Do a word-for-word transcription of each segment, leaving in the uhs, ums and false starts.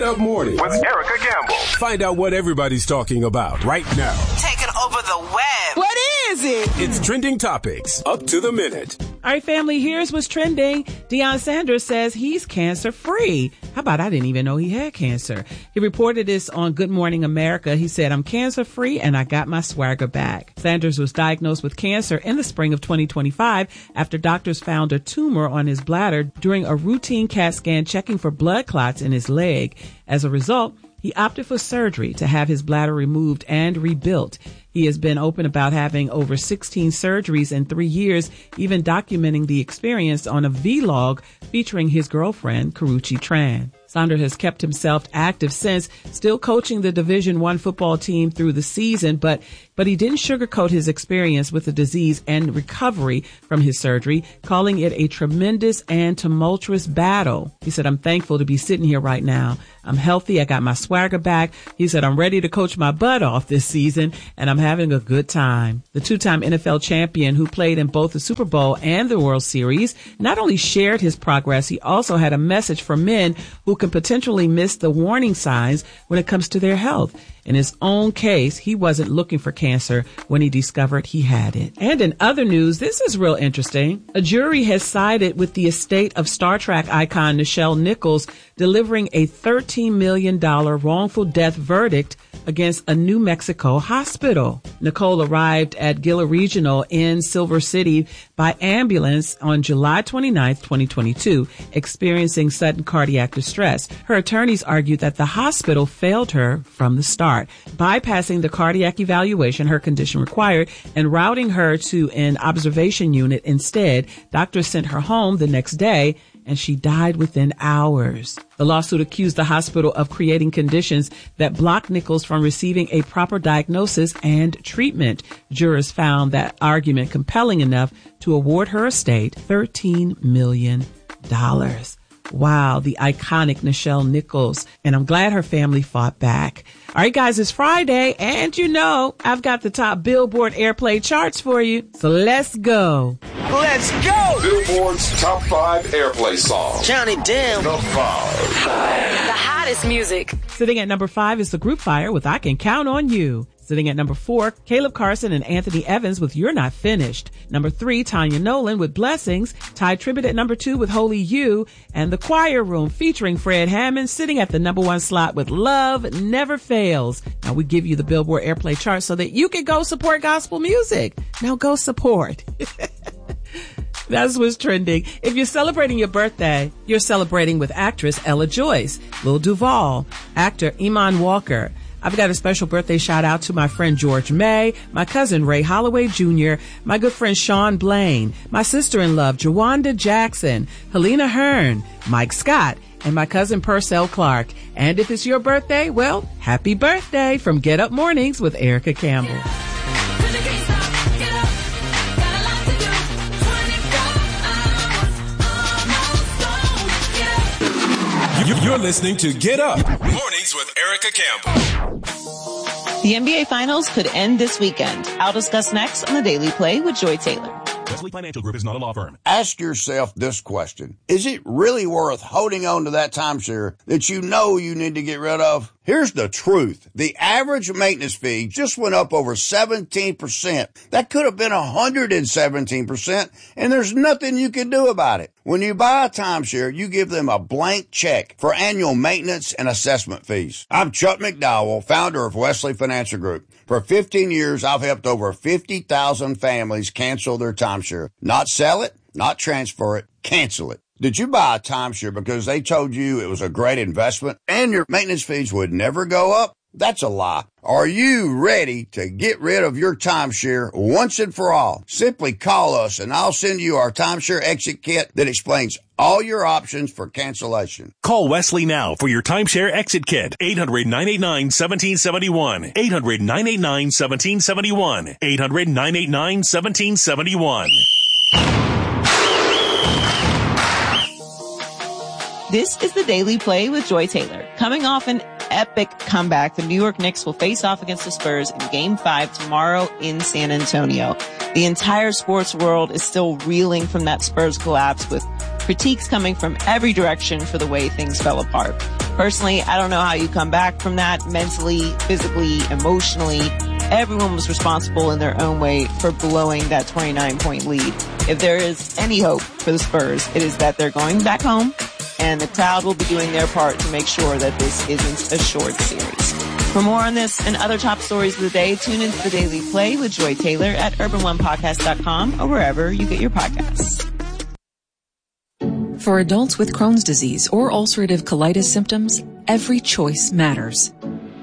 Up Mornings with Erica Campbell. Find out what everybody's talking about right now. Taking over the web. What is it? It's Trending Topics, up to the minute. All right, family, here's what's trending. Deion Sanders says he's cancer-free. How about I didn't even know he had cancer? He reported this on Good Morning America. He said, I'm cancer-free and I got my swagger back. Sanders was diagnosed with cancer in the spring of twenty twenty-five after doctors found a tumor on his bladder during a routine CAT scan checking for blood clots in his leg. As a result, he opted for surgery to have his bladder removed and rebuilt. He has been open about having over sixteen surgeries in three years, even documenting the experience on a vlog featuring his girlfriend, Karrueche Tran. Sanders has kept himself active since, still coaching the Division One football team through the season, but but he didn't sugarcoat his experience with the disease and recovery from his surgery, calling it a tremendous and tumultuous battle. He said, I'm thankful to be sitting here right now. I'm healthy. I got my swagger back. He said, I'm ready to coach my butt off this season, and I'm having a good time. The two-time N F L champion who played in both the Super Bowl and the World Series not only shared his progress, he also had a message for men who can potentially miss the warning signs when it comes to their health. In his own case, he wasn't looking for cancer when he discovered he had it. And in other news, this is real interesting. A jury has sided with the estate of Star Trek icon Nichelle Nichols, delivering a thirteen million dollars wrongful death verdict against a New Mexico hospital. Nicole arrived at Gila Regional in Silver City by ambulance on July twenty-ninth, twenty twenty-two, experiencing sudden cardiac distress. Her attorneys argued that the hospital failed her from the start, bypassing the cardiac evaluation her condition required and routing her to an observation unit instead. Doctors sent her home the next day, and she died within hours. The lawsuit accused the hospital of creating conditions that blocked Nichols from receiving a proper diagnosis and treatment. Jurors found that argument compelling enough to award her estate thirteen million dollars. Wow, the iconic Nichelle Nichols. And I'm glad her family fought back. All right, guys, it's Friday, and you know I've got the top Billboard Airplay charts for you. So let's go. Let's go! Billboard's top five airplay songs. Count it down. The five. Five. The hottest music. Sitting at number five is the Group Fire with I Can Count on You. Sitting at number four, Caleb Carson and Anthony Evans with You're Not Finished. Number three, Tanya Nolan with Blessings. Ty Tribbett at number two with Holy You. And The Choir Room featuring Fred Hammond sitting at the number one slot with Love Never Fails. Now we give you the Billboard Airplay chart so that you can go support gospel music. Now go support. That's what's trending. If you're celebrating your birthday, you're celebrating with actress Ella Joyce, Lil Duval, actor Iman Walker. I've got a special birthday shout out to my friend George May, my cousin Ray Holloway Junior, my good friend Sean Blaine, my sister-in-law Jawanda Jackson, Helena Hearn, Mike Scott, and my cousin Purcell Clark. And if it's your birthday, well, happy birthday from Get Up Mornings with Erica Campbell. You're listening to Get Up Mornings with Erica Campbell. The N B A Finals could end this weekend. I'll discuss next on the Daily Play with Joy Taylor. Wesley Financial Group is not a law firm. Ask yourself this question. Is it really worth holding on to that timeshare that you know you need to get rid of? Here's the truth. The average maintenance fee just went up over seventeen percent. That could have been one hundred seventeen percent, and there's nothing you can do about it. When you buy a timeshare, you give them a blank check for annual maintenance and assessment fees. I'm Chuck McDowell, founder of Wesley Financial Group. For fifteen years, I've helped over fifty thousand families cancel their timeshare. Not sell it, not transfer it, cancel it. Did you buy a timeshare because they told you it was a great investment and your maintenance fees would never go up? That's a lie. Are you ready to get rid of your timeshare once and for all? Simply call us and I'll send you our timeshare exit kit that explains all your options for cancellation. Call Wesley now for your timeshare exit kit. eight hundred, nine eight nine, one seven seven one. eight hundred, nine eight nine, one seven seven one. eight hundred, nine eight nine, one seven seven one. This is the Daily Play with Joy Taylor. Coming off an epic comeback, the New York Knicks will face off against the Spurs in Game five tomorrow in San Antonio. The entire sports world is still reeling from that Spurs collapse with critiques coming from every direction for the way things fell apart. Personally, I don't know how you come back from that mentally, physically, emotionally. Everyone was responsible in their own way for blowing that twenty-nine point lead. If there is any hope for the Spurs, it is that they're going back home and the crowd will be doing their part to make sure that this isn't a short series. For more on this and other top stories of the day, tune into The Daily Play with Joy Taylor at urban one podcast dot com or wherever you get your podcasts. For adults with Crohn's disease or ulcerative colitis symptoms, every choice matters.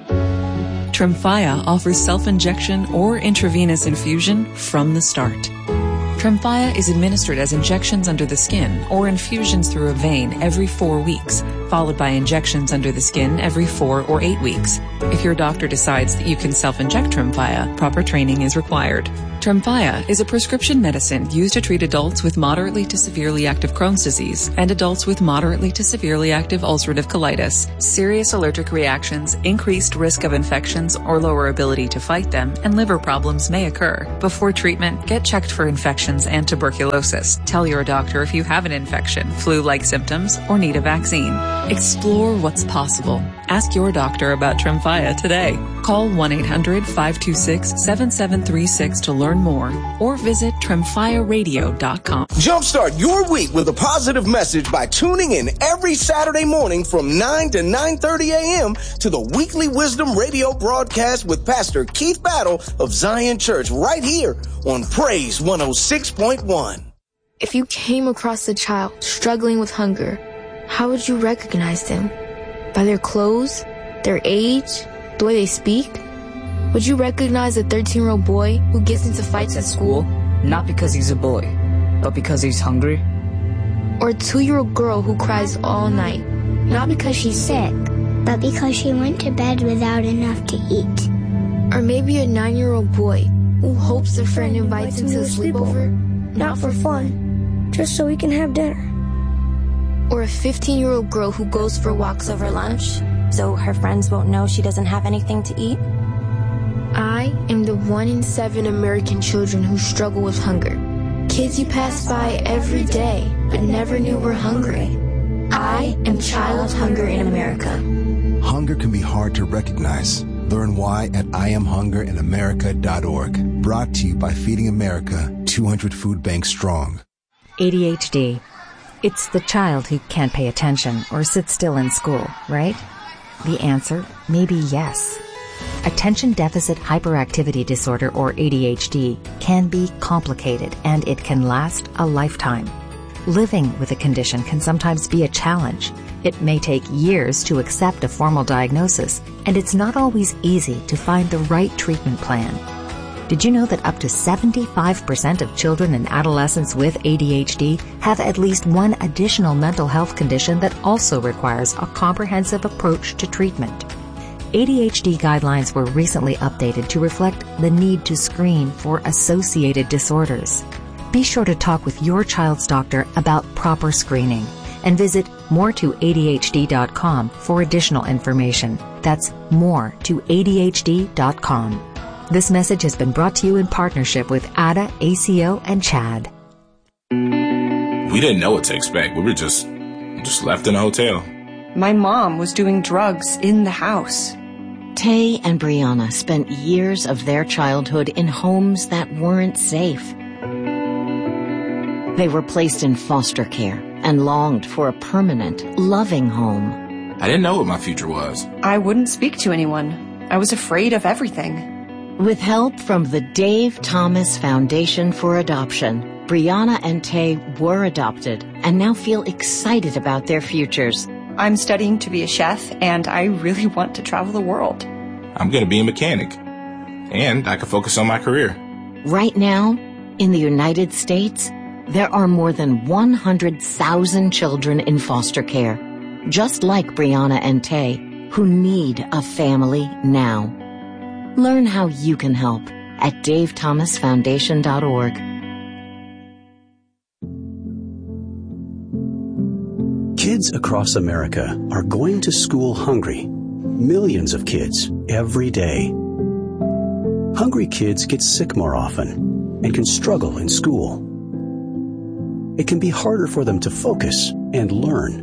Tremfya offers self-injection or intravenous infusion from the start. Tremfya is administered as injections under the skin or infusions through a vein every four weeks, followed by injections under the skin every four or eight weeks. If your doctor decides that you can self-inject Tremfya, proper training is required. Tremfya is a prescription medicine used to treat adults with moderately to severely active Crohn's disease and adults with moderately to severely active ulcerative colitis. Serious allergic reactions, increased risk of infections or lower ability to fight them, and liver problems may occur. Before treatment, get checked for infections and tuberculosis. Tell your doctor if you have an infection, flu-like symptoms, or need a vaccine. Explore what's possible. Ask your doctor about Tremfya today. Call one eight hundred five two six seven seven three six to learn more or visit tremfya radio dot com. Jumpstart your week with a positive message by tuning in every Saturday morning from nine to nine thirty a.m. to the weekly Wisdom Radio broadcast with Pastor Keith Battle of Zion Church right here on Praise one oh six point one. If you came across a child struggling with hunger, how would you recognize them? By their clothes, their age, the way they speak? Would you recognize a thirteen-year-old boy who gets into fights at school? Not because he's a boy, but because he's hungry. Or a two-year-old girl who cries all night, not because she's sick, but because she went to bed without enough to eat. Or maybe a nine-year-old boy who hopes a friend invites him to a sleepover, not for fun, just so he can have dinner. Or a fifteen-year-old girl who goes for walks over lunch, so her friends won't know she doesn't have anything to eat. I am the one in seven American children who struggle with hunger. Kids you pass by every day, but never knew were hungry. I am Child Hunger in America. Hunger can be hard to recognize. Learn why at I am hunger in america dot org. Brought to you by Feeding America, two hundred Food Banks Strong. A D H D. It's the child who can't pay attention or sit still in school, right? The answer may be yes. Attention Deficit Hyperactivity Disorder, or A D H D, can be complicated and it can last a lifetime. Living with a condition can sometimes be a challenge. It may take years to accept a formal diagnosis, and it's not always easy to find the right treatment plan. Did you know that up to seventy-five percent of children and adolescents with A D H D have at least one additional mental health condition that also requires a comprehensive approach to treatment? A D H D guidelines were recently updated to reflect the need to screen for associated disorders. Be sure to talk with your child's doctor about proper screening and visit more to A D H D dot com for additional information. That's more to A D H D dot com. This message has been brought to you in partnership with A D A, A C O, and CHAD. We didn't know what to expect. We were just, just left in a hotel. My mom was doing drugs in the house. Tay and Brianna spent years of their childhood in homes that weren't safe. They were placed in foster care and longed for a permanent, loving home. I didn't know what my future was. I wouldn't speak to anyone. I was afraid of everything. With help from the Dave Thomas Foundation for Adoption, Brianna and Tay were adopted and now feel excited about their futures. I'm studying to be a chef, and I really want to travel the world. I'm going to be a mechanic, and I can focus on my career. Right now, in the United States, there are more than one hundred thousand children in foster care, just like Brianna and Tay, who need a family now. Learn how you can help at dave thomas foundation dot org. Kids across America are going to school hungry. Millions of kids every day. Hungry kids get sick more often and can struggle in school. it can be harder for them to focus and learn.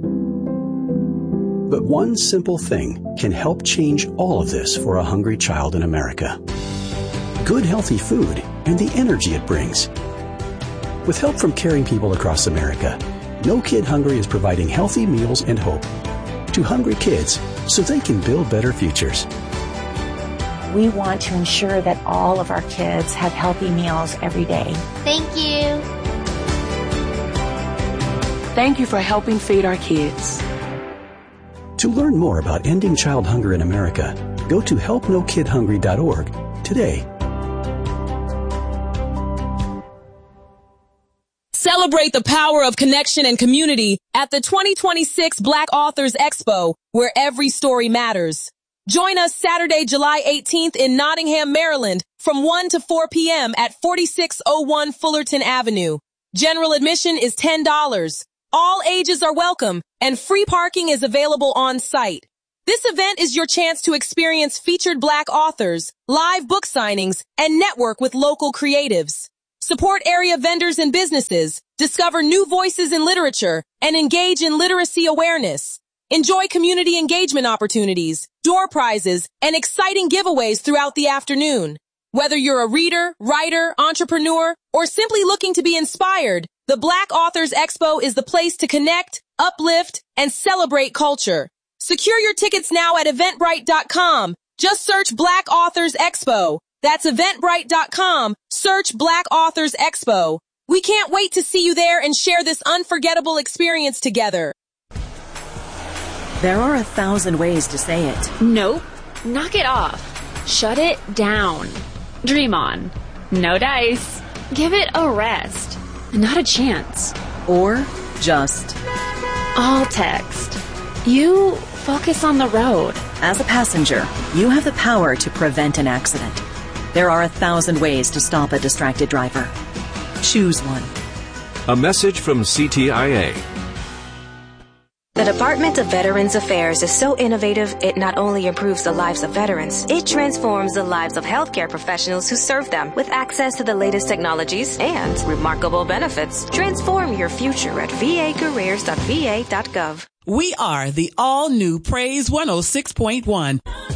But one simple thing can help change all of this for a hungry child in America. Good, healthy food and the energy it brings. With help from caring people across America, No Kid Hungry is providing healthy meals and hope to hungry kids so they can build better futures. We want to ensure that all of our kids have healthy meals every day. Thank you. Thank you for helping feed our kids. To learn more about ending child hunger in America, go to help no kid hungry dot org today. Celebrate the power of connection and community at the twenty twenty-six Black Authors Expo, where every story matters. Join us Saturday, July eighteenth in Nottingham, Maryland, from one to four p.m. at forty-six oh one Fullerton Avenue. General admission is ten dollars. All ages are welcome, and free parking is available on site. This event is your chance to experience featured Black authors, live book signings, and network with local creatives. Support area vendors and businesses, discover new voices in literature, and engage in literacy awareness. Enjoy community engagement opportunities, door prizes, and exciting giveaways throughout the afternoon. Whether you're a reader, writer, entrepreneur, or simply looking to be inspired, the Black Authors Expo is the place to connect, uplift, and celebrate culture. Secure your tickets now at eventbrite dot com. Just search Black Authors Expo. That's eventbrite dot com. Search Black Authors Expo. We can't wait to see you there and share this unforgettable experience together. There are a thousand ways to say it. Nope. Knock it off. Shut it down. Dream on. No dice. Give it a rest. Not a chance. Or just all text. You focus on the road. As a passenger, you have the power to prevent an accident. There are a thousand ways to stop a distracted driver. Choose one. A message from C T I A. The Department of Veterans Affairs is so innovative, it not only improves the lives of veterans, it transforms the lives of healthcare professionals who serve them with access to the latest technologies and remarkable benefits. Transform your future at v a careers dot v a dot gov. We are the all-new Praise one oh six point one.